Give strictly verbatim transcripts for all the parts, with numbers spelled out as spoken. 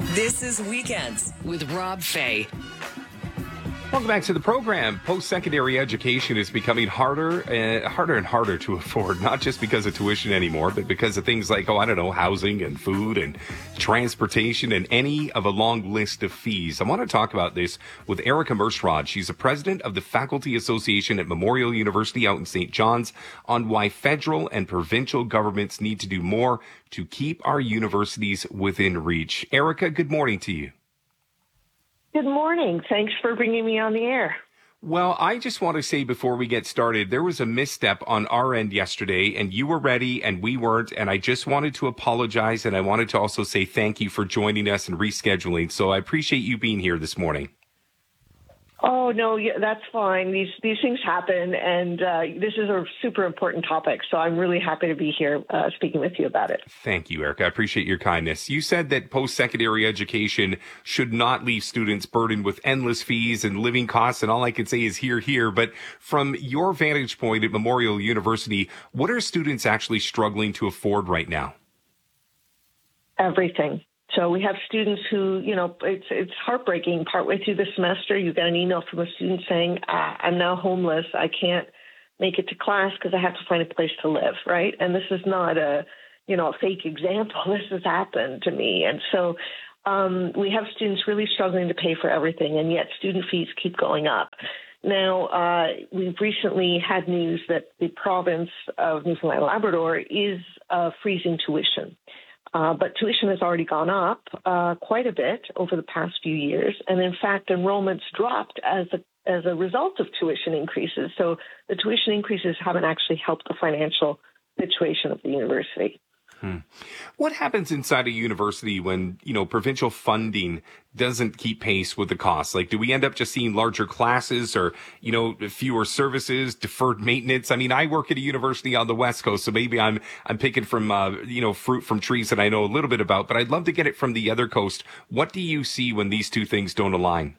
This is Weekends with Rob Fay. Welcome back to the program. Post-secondary education is becoming harder and harder and harder to afford, not just because of tuition anymore, but because of things like, oh, I don't know, housing and food and transportation and any of a long list of fees. I want to talk about this with Erica Merschrod. She's the president of the Faculty Association at Memorial University out in Saint John's on why federal and provincial governments need to do more to keep our universities within reach. Erica, good morning to you. Good morning. Thanks for bringing me on the air. Well, I just want to say before we get started, there was a misstep on our end yesterday, and you were ready and we weren't, and I just wanted to apologize, and I wanted to also say thank you for joining us and rescheduling. So I appreciate you being here this morning. Oh, no, yeah, that's fine. These these things happen, and uh, this is a super important topic, so I'm really happy to be here uh, speaking with you about it. Thank you, Erica. I appreciate your kindness. You said that post-secondary education should not leave students burdened with endless fees and living costs, and all I can say is here, here. But from your vantage point at Memorial University, what are students actually struggling to afford right now? Everything. So we have students who, you know, it's it's heartbreaking. Partway through the semester, you get an email from a student saying, ah, I'm now homeless. I can't make it to class because I have to find a place to live, right? And this is not a, you know, a fake example. This has happened to me. And so um, we have students really struggling to pay for everything, and yet student fees keep going up. Now, uh, we've recently had news that the province of Newfoundland and Labrador is uh, freezing tuition. Uh, but tuition has already gone up uh, quite a bit over the past few years. And in fact, enrollments dropped as a, as a result of tuition increases. So the tuition increases haven't actually helped the financial situation of the university. Hmm. What happens inside a university when, you know, provincial funding doesn't keep pace with the costs? Like, do we end up just seeing larger classes or, you know, fewer services, deferred maintenance? I mean, I work at a university on the West Coast, so maybe I'm I'm picking from, uh, you know, fruit from trees that I know a little bit about, but I'd love to get it from the other coast. What do you see when these two things don't align?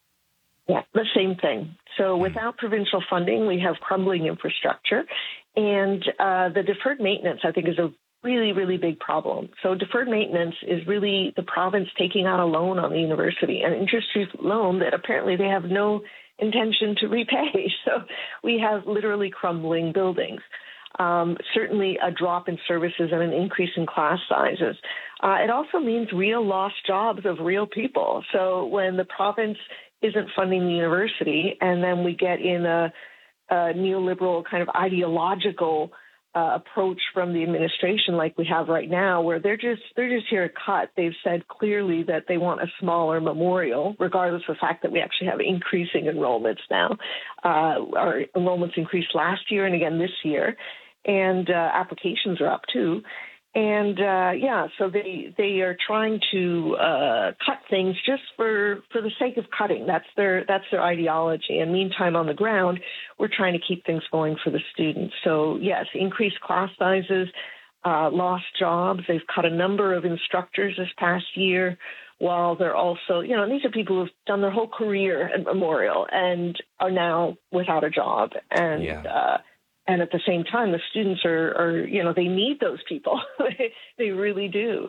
Yeah, the same thing. So without provincial funding, we have crumbling infrastructure, and uh, the deferred maintenance, I think, is a really, really big problem. So deferred maintenance is really the province taking out a loan on the university, an interest-free loan that apparently they have no intention to repay. So we have literally crumbling buildings. Um, certainly a drop in services and an increase in class sizes. Uh, it also means real lost jobs of real people. So when the province isn't funding the university and then we get in a, a neoliberal kind of ideological Uh, approach from the administration like we have right now, where they're just they're just here to cut. They've said clearly that they want a smaller memorial, regardless of the fact that we actually have increasing enrollments now. Uh, our enrollments increased last year and again this year, and uh, applications are up too. And uh, yeah, so they they are trying to uh, cut things just for, for the sake of cutting. That's their that's their ideology. And meantime, on the ground, we're trying to keep things going for the students. So yes, increased class sizes, uh, lost jobs. They've cut a number of instructors this past year. While they're also, you know, these are people who've done their whole career at Memorial and are now without a job. And yeah. uh, And at the same time, the students are, are you know, they need those people. They really do.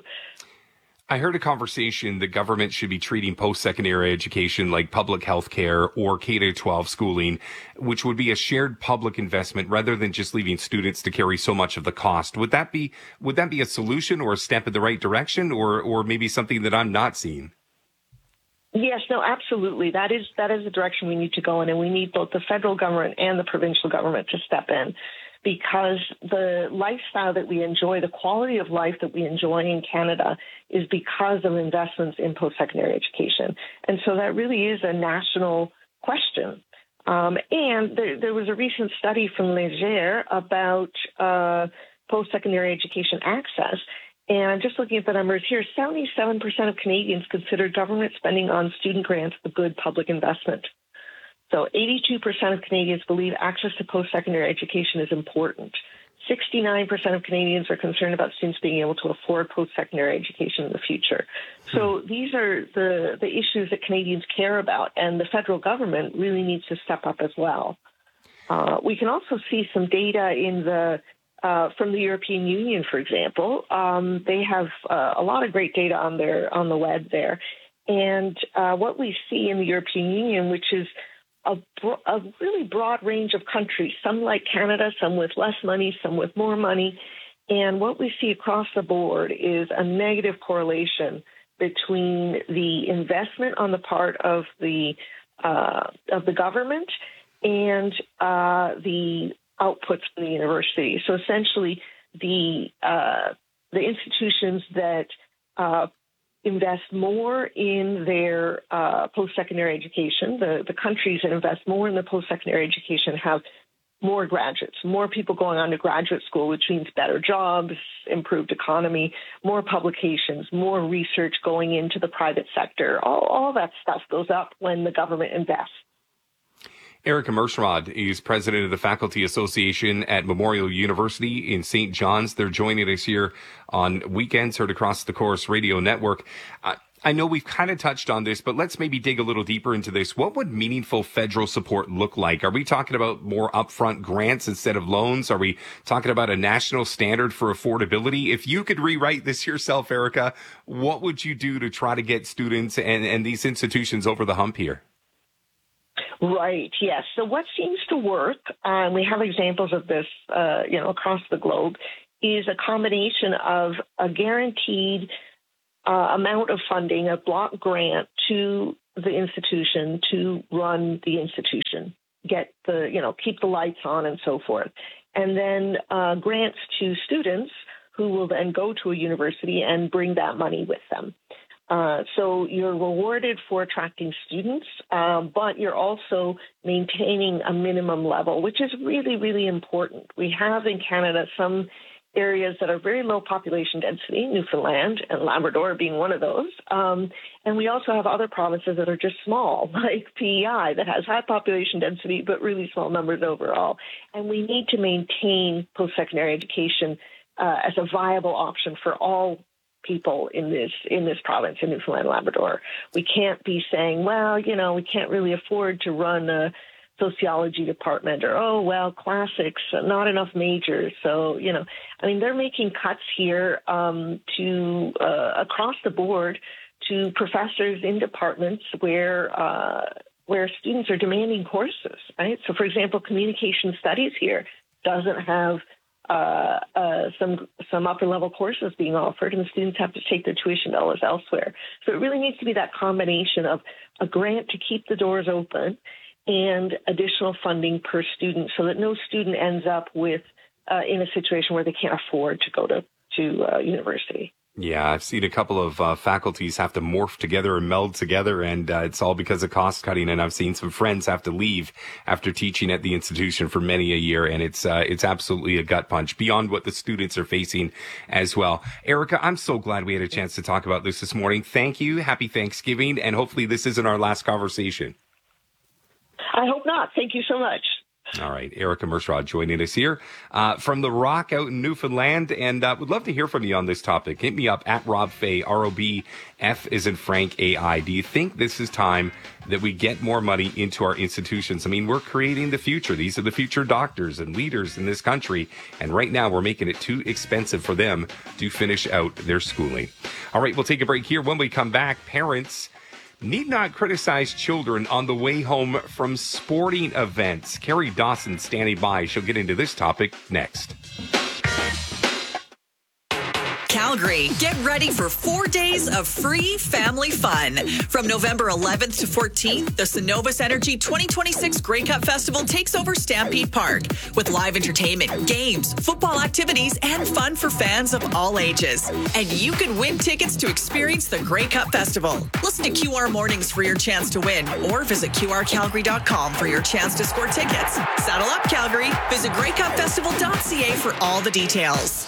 I heard a conversation the government should be treating post-secondary education like public health care or K to twelve schooling, which would be a shared public investment rather than just leaving students to carry so much of the cost. Would that be would that be a solution or a step in the right direction, or or maybe something that I'm not seeing? Yes, no, absolutely. That is that is the direction we need to go in, and we need both the federal government and the provincial government to step in, because the lifestyle that we enjoy, the quality of life that we enjoy in Canada is because of investments in post-secondary education. And so that really is a national question. Um, and there, there was a recent study from Léger about uh, post-secondary education access. And I'm just looking at the numbers here. seventy-seven percent of Canadians consider government spending on student grants a good public investment. So eighty-two percent of Canadians believe access to post-secondary education is important. sixty-nine percent of Canadians are concerned about students being able to afford post-secondary education in the future. So these are the, the issues that Canadians care about, and the federal government really needs to step up as well. Uh, we can also see some data in the uh, from the European Union, for example. Um, they have uh, a lot of great data on their on the web there. And uh, what we see in the European Union, which is a, bro- a really broad range of countries, some like Canada, some with less money, some with more money. And what we see across the board is a negative correlation between the investment on the part of the uh, of the government and uh, the outputs from the university. So essentially, the uh, the institutions that uh, invest more in their uh, post-secondary education, the, the countries that invest more in the post-secondary education have more graduates, more people going on to graduate school, which means better jobs, improved economy, more publications, more research going into the private sector. All, all that stuff goes up when the government invests. Erica Mersrod is president of the Faculty Association at Memorial University in Saint John's. They're joining us here on Weekends, heard across the Chorus Radio Network. Uh, I know we've kind of touched on this, but let's maybe dig a little deeper into this. What would meaningful federal support look like? Are we talking about more upfront grants instead of loans? Are we talking about a national standard for affordability? If you could rewrite this yourself, Erica, what would you do to try to get students and, and these institutions over the hump here? Right, yes. So what seems to work, and um, we have examples of this, uh, you know, across the globe, is a combination of a guaranteed uh, amount of funding, a block grant to the institution to run the institution, get the, you know, keep the lights on and so forth. And then uh, grants to students who will then go to a university and bring that money with them. Uh, so you're rewarded for attracting students, uh, but you're also maintaining a minimum level, which is really, really important. We have in Canada some areas that are very low population density, Newfoundland and Labrador being one of those. Um, and we also have other provinces that are just small, like P E I, that has high population density, but really small numbers overall. And we need to maintain post-secondary education uh, as a viable option for all people in this in this province, in Newfoundland and Labrador. We can't be saying, well, you know, we can't really afford to run a sociology department, or, oh, well, classics, not enough majors. So, you know, I mean, they're making cuts here um, to uh, across the board to professors in departments where uh, where students are demanding courses, right? So, for example, communication studies here doesn't have Uh, uh, some some upper level courses being offered, and the students have to take their tuition dollars elsewhere. So it really needs to be that combination of a grant to keep the doors open and additional funding per student, so that no student ends up with uh, in a situation where they can't afford to go to to uh, university. Yeah, I've seen a couple of uh, faculties have to morph together and meld together, and uh, it's all because of cost cutting. And I've seen some friends have to leave after teaching at the institution for many a year, and it's uh, it's absolutely a gut punch beyond what the students are facing as well. Erica, I'm so glad we had a chance to talk about this this morning. Thank you. Happy Thanksgiving, and hopefully this isn't our last conversation. I hope not. Thank you so much. All right. Erica Mersrod joining us here uh, from the Rock out in Newfoundland. And uh, would love to hear from you on this topic. Hit me up at Rob Fay, R O B F as in Frank, A I. Do you think this is time that we get more money into our institutions? I mean, we're creating the future. These are the future doctors and leaders in this country. And right now we're making it too expensive for them to finish out their schooling. All right. We'll take a break here. When we come back, parents need not criticize children on the way home from sporting events. Carrie Dawson standing by. She'll get into this topic next. Calgary, get ready for four days of free family fun. From November eleventh to fourteenth, the Cenovus Energy twenty twenty-six Grey Cup Festival takes over Stampede Park with live entertainment, games, football activities, and fun for fans of all ages. And you can win tickets to experience the Grey Cup Festival. Listen to Q R Mornings for your chance to win, or visit Q R Calgary dot com for your chance to score tickets. Saddle up, Calgary. Visit grey cup festival dot c a for all the details.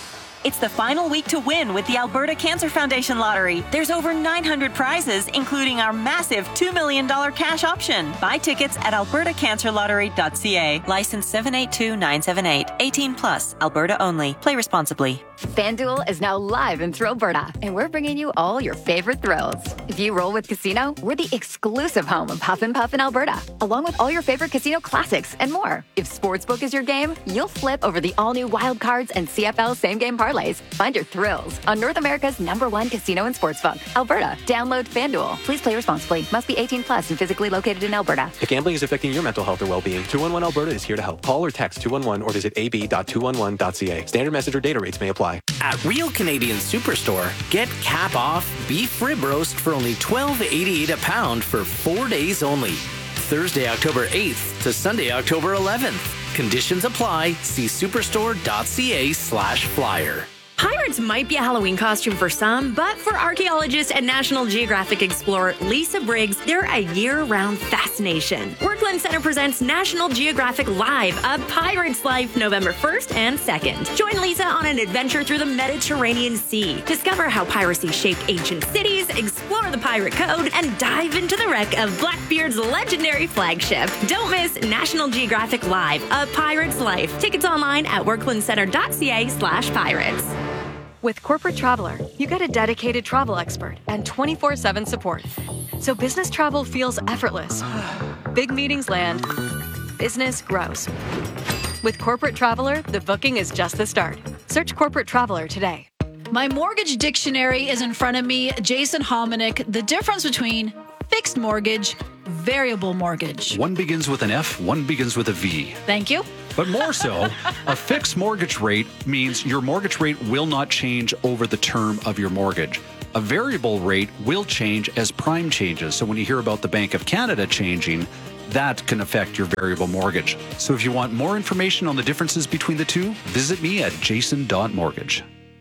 It's the final week to win with the Alberta Cancer Foundation Lottery. There's over nine hundred prizes, including our massive two million dollars cash option. Buy tickets at alberta cancer lottery dot c a. License seven eight two nine seven eight. eighteen plus. Alberta only. Play responsibly. FanDuel is now live in Thrillberta, and we're bringing you all your favorite thrills. If you roll with Casino, we're the exclusive home of Huff and Puff in Alberta, along with all your favorite casino classics and more. If Sportsbook is your game, you'll flip over the all-new Wild Cards and C F L same-game parlays. Find your thrills on North America's number one casino and sportsbook, Alberta. Download FanDuel. Please play responsibly. Must be eighteen plus and physically located in Alberta. If gambling is affecting your mental health or well-being, two one one Alberta is here to help. Call or text two one one or visit a b dot two one one dot c a. Standard message or data rates may apply. At Real Canadian Superstore, get cap off beef rib roast for only twelve eighty-eight a pound for four days only. Thursday, October eighth to Sunday, October eleventh. Conditions apply. See superstore dot c a slash flyer. Pirates might be a Halloween costume for some, but for archaeologist and National Geographic explorer Lisa Briggs, they're a year-round fascination. Workland Center presents National Geographic Live, A Pirate's Life, November first and second. Join Lisa on an adventure through the Mediterranean Sea. Discover how piracy shaped ancient cities, explore the pirate code, and dive into the wreck of Blackbeard's legendary flagship. Don't miss National Geographic Live, A Pirate's Life. Tickets online at workland center dot c a slash pirates. With Corporate Traveler, you get a dedicated travel expert and twenty-four seven support. So business travel feels effortless. Big meetings land. Business grows. With Corporate Traveler, the booking is just the start. Search Corporate Traveler today. My mortgage dictionary is in front of me. Jason Hominick, the difference between fixed mortgage, variable mortgage. One begins with an F, one begins with a V. Thank you. But more so, a fixed mortgage rate means your mortgage rate will not change over the term of your mortgage. A variable rate will change as prime changes. So when you hear about the Bank of Canada changing, that can affect your variable mortgage. So if you want more information on the differences between the two, visit me at jason dot mortgage.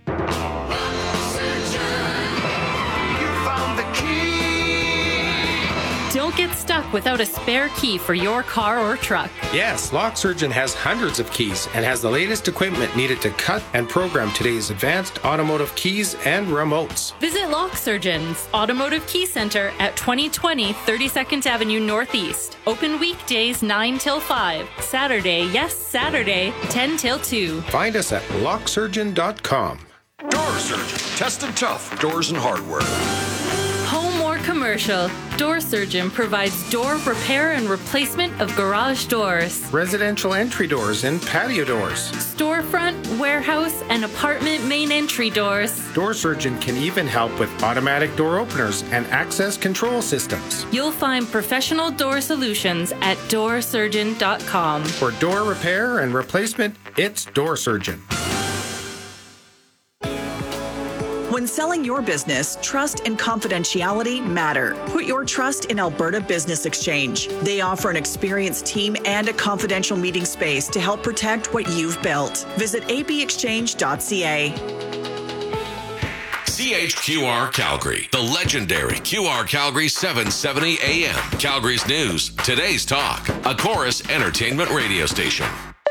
Don't get stuck without a spare key for your car or truck. Yes, Lock Surgeon has hundreds of keys and has the latest equipment needed to cut and program today's advanced automotive keys and remotes. Visit Lock Surgeon's Automotive Key Center at twenty twenty thirty-second Avenue Northeast. Open weekdays nine till five. Saturday, yes, Saturday, ten till two. Find us at lock surgeon dot com. Door Surgeon. Tested tough doors and hardware. Home or commercial, Door Surgeon provides door repair and replacement of garage doors, residential entry doors and patio doors, storefront, warehouse, and apartment main entry doors. Door Surgeon can even help with automatic door openers and access control systems. You'll find professional door solutions at door surgeon dot com. For door repair and replacement, it's Door Surgeon. When selling your business, trust and confidentiality matter. Put your trust in Alberta Business Exchange. They offer an experienced team and a confidential meeting space to help protect what you've built. Visit a b exchange dot c a. C H Q R Calgary, the legendary Q R Calgary seven seventy A M. Calgary's news, today's talk, a Chorus Entertainment radio station.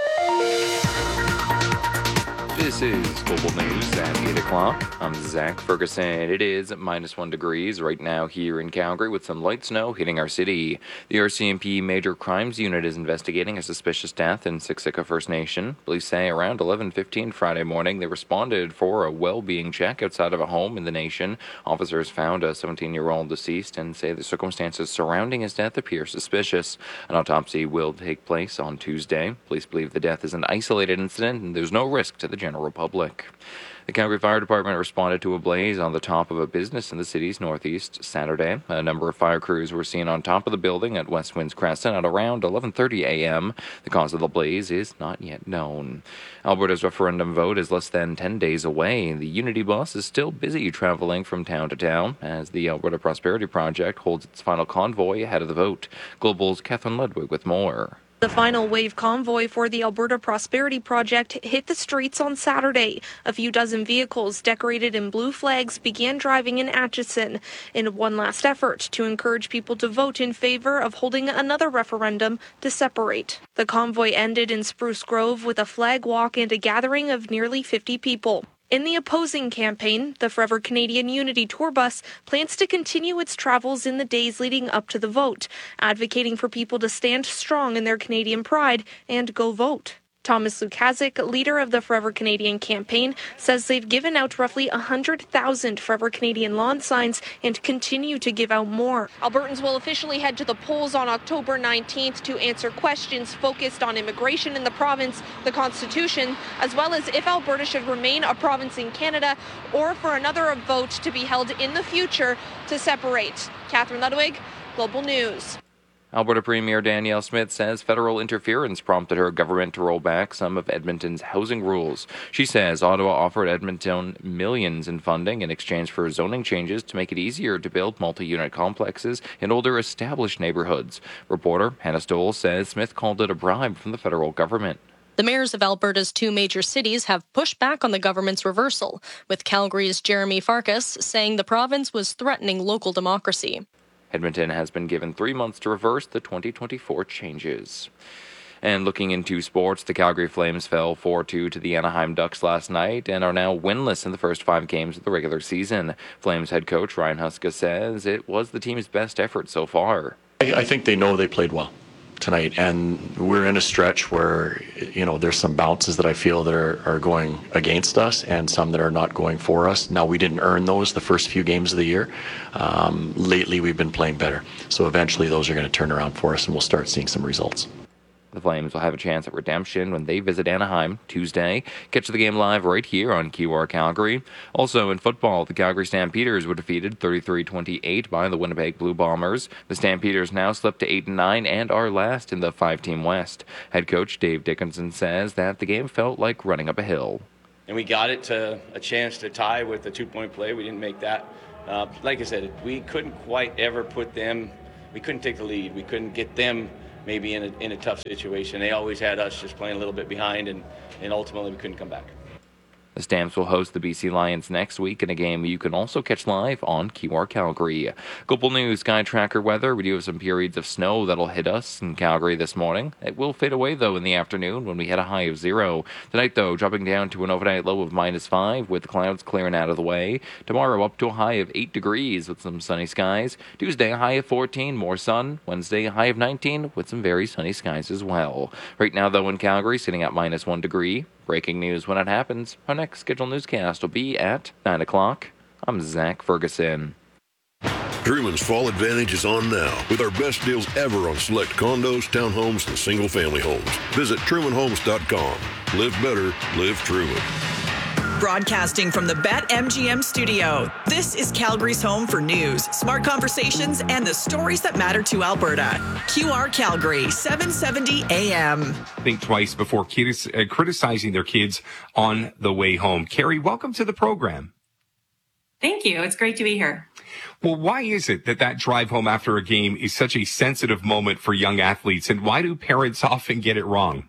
This is Global News at eight o'clock. I'm Zach Ferguson. It is minus one degrees right now here in Calgary with some light snow hitting our city. The R C M P Major Crimes Unit is investigating a suspicious death in Siksika First Nation. Police say around eleven fifteen Friday morning they responded for a well-being check outside of a home in the nation. Officers found a seventeen-year-old deceased and say the circumstances surrounding his death appear suspicious. An autopsy will take place on Tuesday. Police believe the death is an isolated incident and there's no risk to the general public. The Calgary Fire Department responded to a blaze on the top of a business in the city's northeast Saturday. A number of fire crews were seen on top of the building at West Winds Crescent at around eleven thirty a m. The cause of the blaze is not yet known. Alberta's referendum vote is less than ten days away. The Unity bus is still busy traveling from town to town as the Alberta Prosperity Project holds its final convoy ahead of the vote. Global's Catherine Ludwig with more. The final wave convoy for the Alberta Prosperity Project hit the streets on Saturday. A few dozen vehicles decorated in blue flags began driving in Atchison in one last effort to encourage people to vote in favor of holding another referendum to separate. The convoy ended in Spruce Grove with a flag walk and a gathering of nearly fifty people. In the opposing campaign, the Forever Canadian Unity Tour Bus plans to continue its travels in the days leading up to the vote, advocating for people to stand strong in their Canadian pride and go vote. Thomas Lukazik, leader of the Forever Canadian campaign, says they've given out roughly one hundred thousand Forever Canadian lawn signs and continue to give out more. Albertans will officially head to the polls on October nineteenth to answer questions focused on immigration in the province, the Constitution, as well as if Alberta should remain a province in Canada or for another vote to be held in the future to separate. Catherine Ludwig, Global News. Alberta Premier Danielle Smith says federal interference prompted her government to roll back some of Edmonton's housing rules. She says Ottawa offered Edmonton millions in funding in exchange for zoning changes to make it easier to build multi-unit complexes in older established neighborhoods. Reporter Hannah Stoll says Smith called it a bribe from the federal government. The mayors of Alberta's two major cities have pushed back on the government's reversal, with Calgary's Jeremy Farkas saying the province was threatening local democracy. Edmonton has been given three months to reverse the twenty twenty-four changes. And looking into sports, the Calgary Flames fell four two to the Anaheim Ducks last night and are now winless in the first five games of the regular season. Flames head coach Ryan Huska says it was the team's best effort so far. I, I think they know they played well tonight, and we're in a stretch where, you know, there's some bounces that I feel that are, are going against us and some that are not going for us. Now, we didn't earn those the first few games of the year. Um, lately, we've been playing better. So eventually those are going to turn around for us and we'll start seeing some results. The Flames will have a chance at redemption when they visit Anaheim Tuesday. Catch the game live right here on Q R Calgary. Also in football, the Calgary Stampeders were defeated thirty-three twenty-eight by the Winnipeg Blue Bombers. The Stampeders now slip to eight and nine and are last in the five-team West. Head coach Dave Dickinson says that the game felt like running up a hill. And we got it to a chance to tie with a two-point play. We didn't make that. Uh, like I said, we couldn't quite ever put them, we couldn't take the lead. We couldn't get them maybe in a, in a tough situation. They always had us just playing a little bit behind, and, and ultimately we couldn't come back. The Stamps will host the B C Lions next week in a game you can also catch live on Q R Calgary. Global News Sky Tracker weather. We do have some periods of snow that'll hit us in Calgary this morning. It will fade away, though, in the afternoon when we hit a high of zero. Tonight, though, dropping down to an overnight low of minus five with the clouds clearing out of the way. Tomorrow, up to a high of eight degrees with some sunny skies. Tuesday, a high of fourteen, more sun. Wednesday, a high of nineteen with some very sunny skies as well. Right now, though, in Calgary, sitting at minus one degree. Breaking news when it happens. Our next scheduled newscast will be at nine o'clock. I'm Zach Ferguson. Truman's Fall Advantage is on now with our best deals ever on select condos, townhomes, and single-family homes. Visit Truman Homes dot com. Live better, live Truman. Broadcasting from the BetMGM studio, this is Calgary's home for news, smart conversations, and the stories that matter to Alberta. Q R Calgary, seven seventy A M. Think twice before kids, uh, criticizing their kids on the way home. Carrie, welcome to the program. Thank you. It's great to be here. Well, why is it that that drive home after a game is such a sensitive moment for young athletes, and why do parents often get it wrong?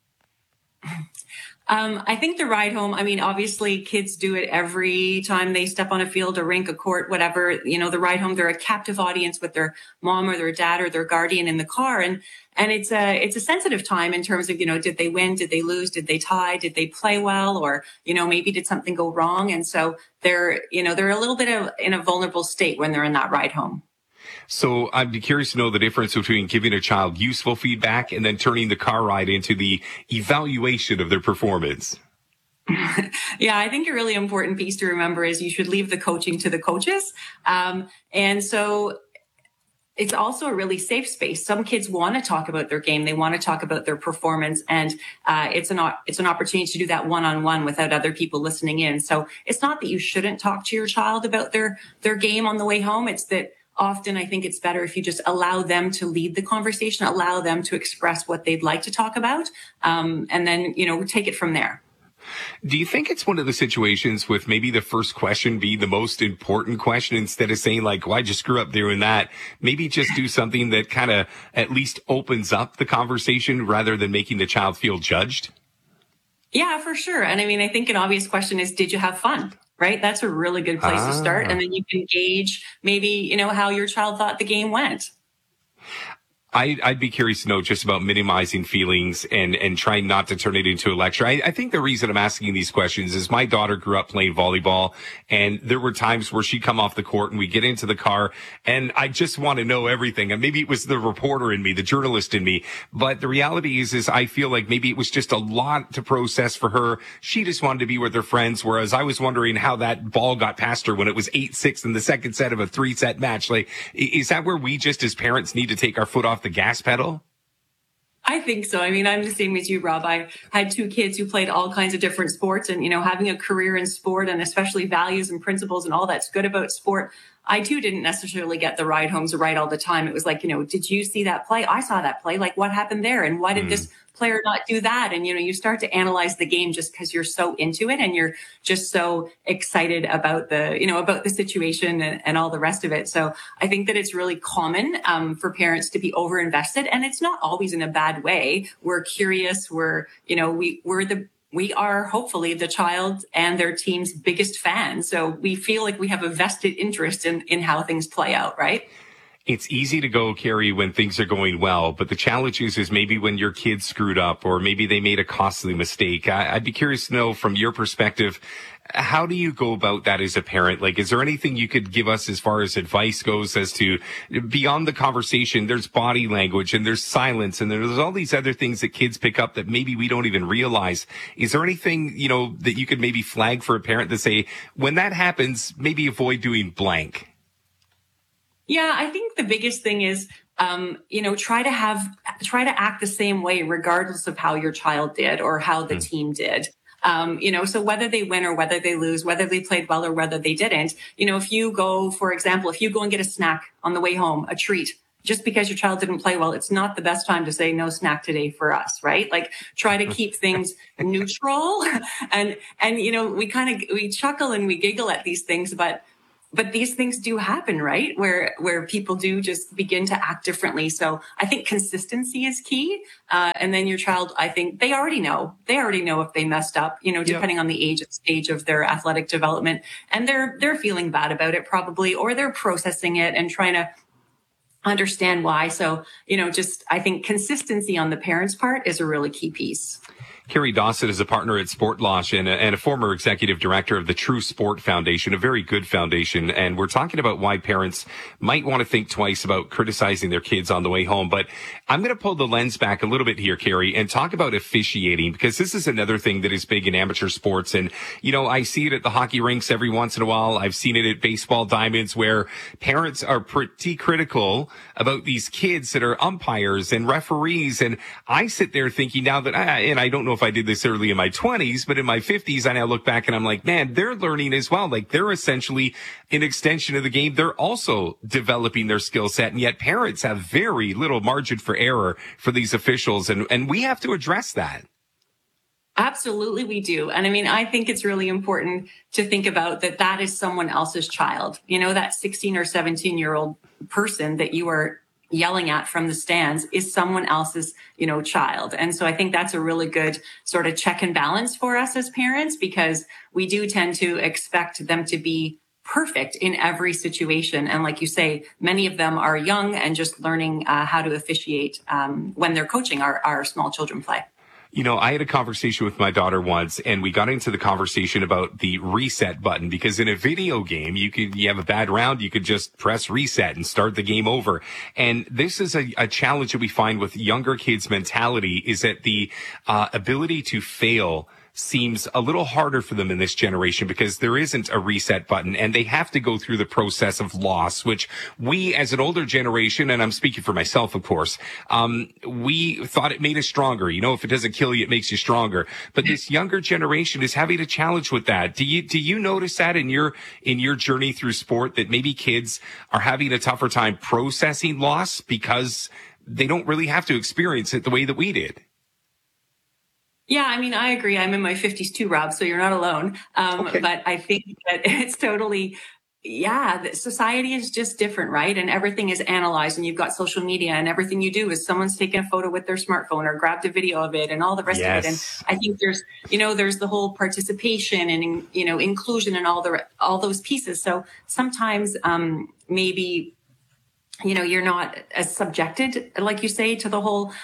Um, I think the ride home, I mean, obviously kids do it every time they step on a field, a rink, a court, whatever, you know, the ride home, they're a captive audience with their mom or their dad or their guardian in the car. And, and it's a, it's a sensitive time in terms of, you know, did they win? Did they lose? Did they tie? Did they play well? Or, you know, maybe did something go wrong? And so they're, you know, they're a little bit of in a vulnerable state when they're in that ride home. So I'd be curious to know the difference between giving a child useful feedback and then turning the car ride into the evaluation of their performance. Yeah, I think a really important piece to remember is you should leave the coaching to the coaches. Um, and so it's also a really safe space. Some kids want to talk about their game. They want to talk about their performance. And uh, it's an it's an opportunity to do that one-on-one without other people listening in. So it's not that you shouldn't talk to your child about their their game on the way home. It's that often I think it's better if you just allow them to lead the conversation, allow them to express what they'd like to talk about, um, and then, you know, take it from there. Do you think it's one of the situations with maybe the first question be the most important question instead of saying like, why'd you screw up doing that? Maybe just do something that kind of at least opens up the conversation rather than making the child feel judged? Yeah, for sure. And I mean, I think an obvious question is, did you have fun? Right? That's a really good place ah. to start. And then you can gauge maybe, you know, how your child thought the game went. I, I'd be curious to know just about minimizing feelings and, and trying not to turn it into a lecture. I, I think the reason I'm asking these questions is my daughter grew up playing volleyball, and there were times where she'd come off the court and we get into the car and I just want to know everything. And maybe it was the reporter in me, the journalist in me. But the reality is, is I feel like maybe it was just a lot to process for her. She just wanted to be with her friends, whereas I was wondering how that ball got past her when it was eight six in the second set of a three set match. Like, is that where we just as parents need to take our foot off the gas pedal? I think so. I mean, I'm the same as you, Rob. I had two kids who played all kinds of different sports, and, you know, having a career in sport and especially values and principles and all that's good about sport. I too didn't necessarily get the ride homes right all the time. It was like, you know, did you see that play? I saw that play. Like, what happened there? And why did mm. this player not do that? And, you know, you start to analyze the game just because you're so into it and you're just so excited about the, you know, about the situation and, and all the rest of it. So I think that it's really common um, for parents to be over invested, and it's not always in a bad way. We're curious. We're, you know, we, we're the, we are hopefully the child and their team's biggest fans. So we feel like we have a vested interest in, in how things play out, right? It's easy to go, Carrie, when things are going well, but the challenge is, is maybe when your kids screwed up or maybe they made a costly mistake. I, I'd be curious to know from your perspective, how do you go about that as a parent? Like, is there anything you could give us as far as advice goes as to beyond the conversation? There's body language and there's silence and there's all these other things that kids pick up that maybe we don't even realize. Is there anything, you know, that you could maybe flag for a parent to say, when that happens, maybe avoid doing blank? Yeah, I think the biggest thing is, um, you know, try to have, try to act the same way, regardless of how your child did or how the mm. team did. Um, you know, so whether they win or whether they lose, whether they played well or whether they didn't, you know, if you go, for example, if you go and get a snack on the way home, a treat, just because your child didn't play well, it's not the best time to say no snack today for us, right? Like, try to keep things neutral. And, and, you know, we kind of, we chuckle and we giggle at these things, but But these things do happen, right? Where, where people do just begin to act differently. So I think consistency is key. Uh, and then your child, I think they already know, they already know if they messed up, you know, depending yep. on the age and stage of their athletic development. And they're, they're feeling bad about it probably, or they're processing it and trying to understand why. So, you know, just, I think consistency on the parents' part is a really key piece. Carrie Dawson is a partner at Sportlosh and a, and a former executive director of the True Sport Foundation, a very good foundation. And we're talking about why parents might want to think twice about criticizing their kids on the way home. But I'm going to pull the lens back a little bit here, Carrie, and talk about officiating, because this is another thing that is big in amateur sports. And, you know, I see it at the hockey rinks every once in a while. I've seen it at baseball diamonds where parents are pretty critical about these kids that are umpires and referees. And I sit there thinking now that, I, and I don't know if I did this early in my twenties, but in my fifties, I now look back and I'm like, man, they're learning as well. Like, they're essentially an extension of the game. They're also developing their skill set. And yet parents have very little margin for error for these officials. And, and we have to address that. Absolutely, we do. And I mean, I think it's really important to think about that that is someone else's child. You know, that sixteen or seventeen year old person that you are yelling at from the stands is someone else's, you know, child. And so I think that's a really good sort of check and balance for us as parents, because we do tend to expect them to be perfect in every situation. And like you say, many of them are young and just learning uh, how to officiate um, when they're coaching our, our small children play. You know, I had a conversation with my daughter once, and we got into the conversation about the reset button, because in a video game, you could, you have a bad round, you could just press reset and start the game over. And this is a, a challenge that we find with younger kids' mentality, is that the uh, ability to fail seems a little harder for them in this generation, because there isn't a reset button and they have to go through the process of loss, which we as an older generation, and I'm speaking for myself, of course, um, we thought it made us stronger. You know, if it doesn't kill you, it makes you stronger. But this younger generation is having a challenge with that. Do you, do you notice that in your, in your journey through sport, that maybe kids are having a tougher time processing loss because they don't really have to experience it the way that we did? Yeah, I mean, I agree. I'm in my fifties too, Rob, so you're not alone. Um, okay. But I think that it's totally, yeah, society is just different, right? And everything is analyzed, and you've got social media, and everything you do is someone's taken a photo with their smartphone or grabbed a video of it and all the rest yes. of it. And I think there's, you know, there's the whole participation and, you know, inclusion and all the, all those pieces. So sometimes, um, maybe you know, you're not as subjected, like you say, to the whole,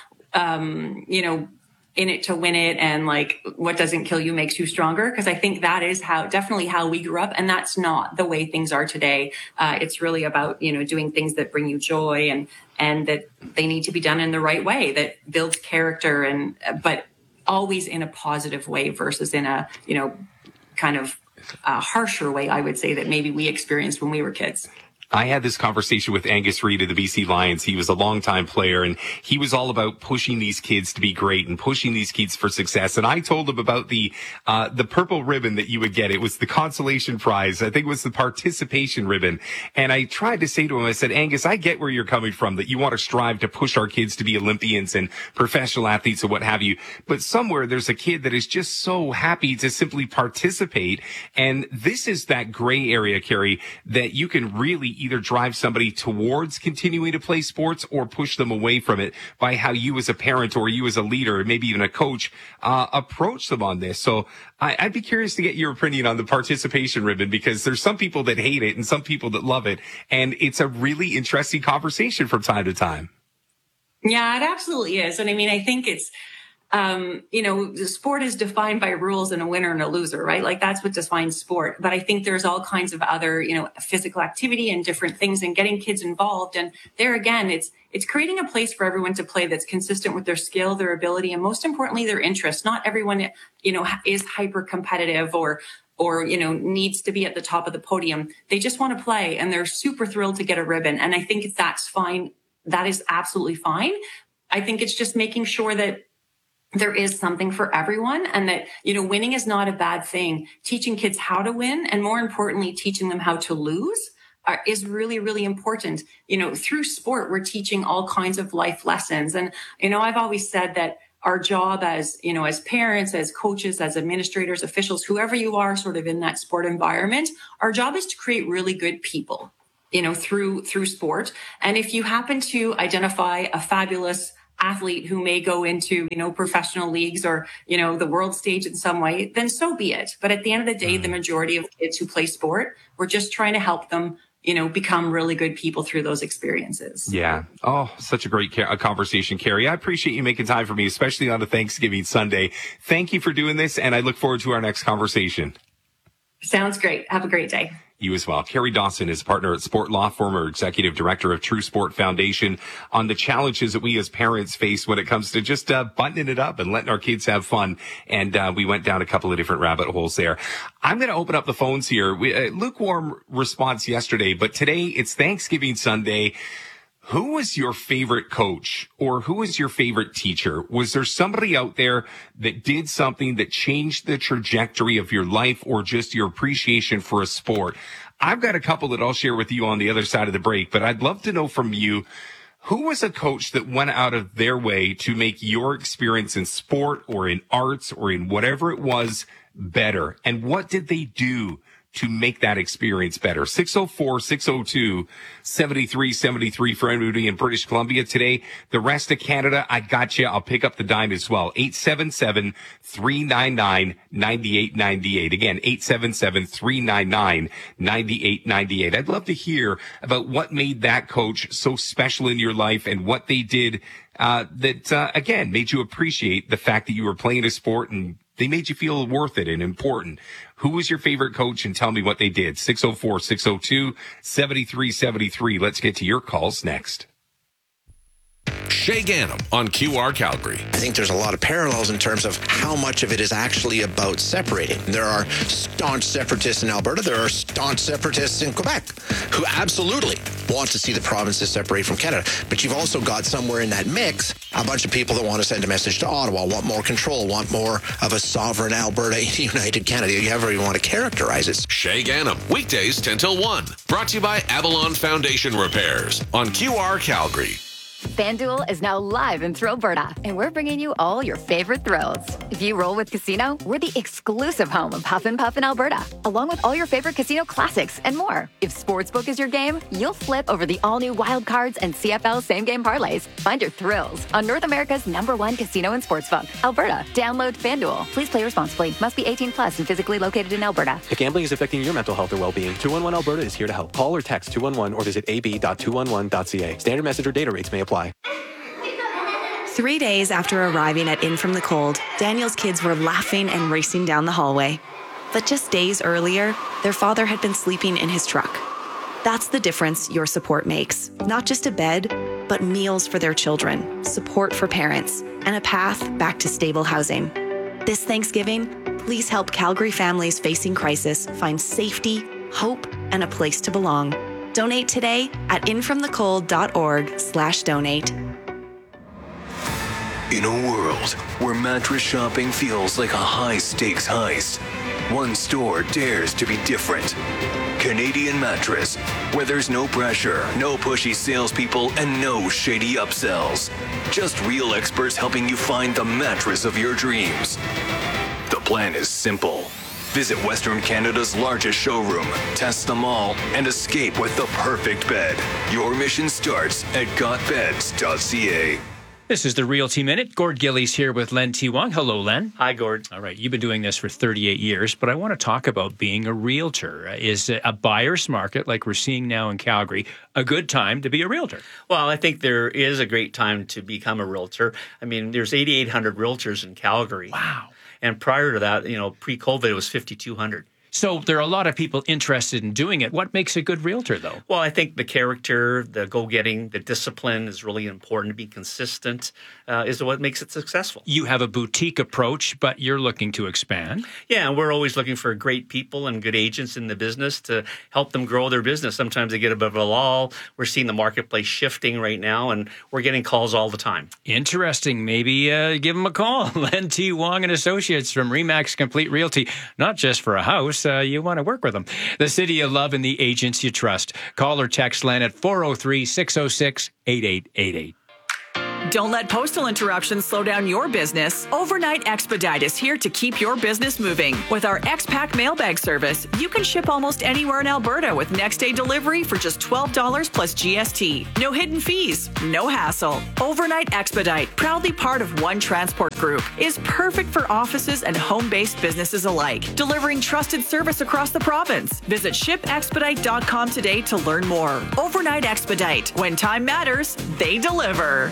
um, you know, in it to win it, and like what doesn't kill you makes you stronger. Because I think that is how, definitely how we grew up, and that's not the way things are today. Uh, it's really about, you know, doing things that bring you joy, and and that they need to be done in the right way that builds character, and but always in a positive way versus in a, you know, kind of uh, harsher way, I would say, that maybe we experienced when we were kids. I had this conversation with Angus Reid of the B C Lions. He was a longtime player, and he was all about pushing these kids to be great and pushing these kids for success. And I told him about the uh the purple ribbon that you would get. It was the consolation prize. I think it was the participation ribbon. And I tried to say to him, I said, Angus, I get where you're coming from, that you want to strive to push our kids to be Olympians and professional athletes and what have you. But somewhere there's a kid that is just so happy to simply participate. And this is that gray area, Carrie, that you can really either drive somebody towards continuing to play sports or push them away from it by how you as a parent or you as a leader, maybe even a coach, uh, approach them on this. So I, I'd be curious to get your opinion on the participation ribbon, because there's some people that hate it and some people that love it. And it's a really interesting conversation from time to time. Yeah, it absolutely is. And I mean, I think it's, Um, you know, the sport is defined by rules and a winner and a loser, right? Like that's what defines sport. But I think there's all kinds of other, you know, physical activity and different things, and getting kids involved. And there again, it's, it's creating a place for everyone to play that's consistent with their skill, their ability, and most importantly, their interest. Not everyone, you know, is hyper competitive or, or, you know, needs to be at the top of the podium. They just want to play, and they're super thrilled to get a ribbon. And I think that's fine. That is absolutely fine. I think it's just making sure that there is something for everyone, and that, you know, winning is not a bad thing. Teaching kids how to win, and more importantly, teaching them how to lose are, is really, really important. You know, through sport, we're teaching all kinds of life lessons. And, you know, I've always said that our job as, you know, as parents, as coaches, as administrators, officials, whoever you are sort of in that sport environment, our job is to create really good people, you know, through, through sport. And if you happen to identify a fabulous athlete who may go into, you know, professional leagues or, you know, the world stage in some way, then so be it. But at the end of the day, the majority of kids who play sport, we're just trying to help them, you know, become really good people through those experiences. Yeah. Oh, such a great ca- conversation, Carrie. I appreciate you making time for me, especially on a Thanksgiving Sunday. Thank you for doing this, and I look forward to our next conversation. Sounds great. Have a great day. You as well. Carrie Dawson is a partner at Sport Law, former executive director of True Sport Foundation, on the challenges that we as parents face when it comes to just uh, buttoning it up and letting our kids have fun. And uh, we went down a couple of different rabbit holes there. I'm going to open up the phones here. We, uh, lukewarm response yesterday, but today it's Thanksgiving Sunday. Who was your favorite coach, or who was your favorite teacher? Was there somebody out there that did something that changed the trajectory of your life or just your appreciation for a sport? I've got a couple that I'll share with you on the other side of the break, but I'd love to know from you, who was a coach that went out of their way to make your experience in sport or in arts or in whatever it was better? And what did they do to make that experience better? six oh four, six oh two, seven three seven three for anybody in British Columbia today. The rest of Canada, I got you. I'll pick up the dime as well. eight seven seven, three nine nine, nine eight nine eight. Again, eight seven seven, three nine nine, nine eight nine eight. I'd love to hear about what made that coach so special in your life and what they did uh, that, uh, again, made you appreciate the fact that you were playing a sport and they made you feel worth it and important. Who was your favorite coach, and tell me what they did? six oh four, six oh two, seven three seven three. Let's get to your calls next. Shay Ganem on Q R Calgary. I think there's a lot of parallels in terms of how much of it is actually about separating. There are staunch separatists in Alberta. There are staunch separatists in Quebec who absolutely want to see the provinces separate from Canada. But you've also got somewhere in that mix a bunch of people that want to send a message to Ottawa, want more control, want more of a sovereign Alberta in a united Canada. You however you want to characterize it. Shay Ganem, weekdays ten till one. Brought to you by Avalon Foundation Repairs on Q R Calgary. FanDuel is now live in Thrillberta, and we're bringing you all your favorite thrills. If you roll with Casino, we're the exclusive home of Huff and Puff in Alberta, along with all your favorite casino classics and more. If Sportsbook is your game, you'll flip over the all-new Wild Cards and C F L same-game parlays. Find your thrills on North America's number one casino and sportsbook, Alberta. Download FanDuel. Please play responsibly. Must be eighteen plus and physically located in Alberta. If gambling is affecting your mental health or well-being, two one one Alberta is here to help. Call or text two one one or visit a b dot two one one dot c a. Standard message or data rates may apply. Three days after arriving at In From the Cold, Daniel's kids were laughing and racing down the hallway. But just days earlier, their father had been sleeping in his truck. That's the difference your support makes. Not just a bed, but meals for their children, support for parents, and a path back to stable housing. This Thanksgiving, please help Calgary families facing crisis find safety, hope, and a place to belong. Donate today at infromthecold.org slash donate. In a world where mattress shopping feels like a high-stakes heist, one store dares to be different. Canadian Mattress, where there's no pressure, no pushy salespeople, and no shady upsells. Just real experts helping you find the mattress of your dreams. The plan is simple. Visit Western Canada's largest showroom, test them all, and escape with the perfect bed. Your mission starts at got beds dot c a. This is the Realty Minute. Gord Gillies here with Len T. Wong. Hello, Len. Hi, Gord. All right, you've been doing this for thirty-eight years, but I want to talk about being a realtor. Is a buyer's market, like we're seeing now in Calgary, a good time to be a realtor? Well, I think there is a great time to become a realtor. I mean, there's eighty-eight hundred realtors in Calgary. Wow. And prior to that, you know, pre-COVID, it was fifty-two hundred. So there are a lot of people interested in doing it. What makes a good realtor, though? Well, I think the character, the go-getting, the discipline is really important. To be consistent uh, is what makes it successful. You have a boutique approach, but you're looking to expand. Yeah, and we're always looking for great people and good agents in the business to help them grow their business. Sometimes they get a bit of a lull. We're seeing the marketplace shifting right now, and we're getting calls all the time. Interesting. Maybe uh, give them a call. Len T. Wong and Associates from Remax Complete Realty, not just for a house. Uh, you want to work with them. The city you love and the agents you trust. Call or text Len at four oh three, six oh six, eight eight eight eight. Don't let postal interruptions slow down your business. Overnight Expedite is here to keep your business moving. With our X-Pack mailbag service, you can ship almost anywhere in Alberta with next-day delivery for just twelve dollars plus G S T. No hidden fees, no hassle. Overnight Expedite, proudly part of One Transport Group, is perfect for offices and home-based businesses alike, delivering trusted service across the province. Visit ship expedite dot com today to learn more. Overnight Expedite. When time matters, they deliver.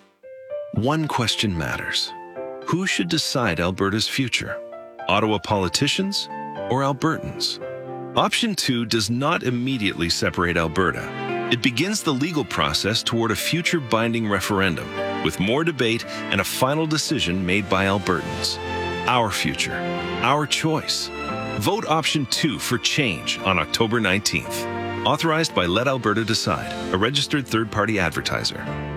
One question matters. Who should decide Alberta's future? Ottawa politicians or Albertans? Option two does not immediately separate Alberta. It begins the legal process toward a future binding referendum, with more debate and a final decision made by Albertans. Our future, our choice. Vote option two for change on October nineteenth. Authorized by Let Alberta Decide, a registered third-party advertiser.